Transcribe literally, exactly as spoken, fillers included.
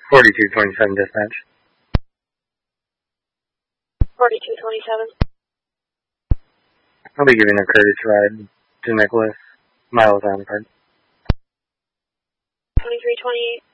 forty-two twenty-seven dispatch. forty-two twenty-seven. I'll be giving a courteous ride to Nicholas, Miles on part. twenty-three twenty-eight.